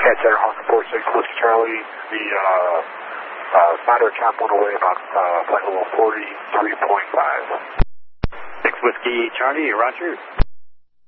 Cat Center, House 46, Whiskey Charlie, the Snyder Chop went away about flight level 43.5. 6 Whiskey Charlie, roger.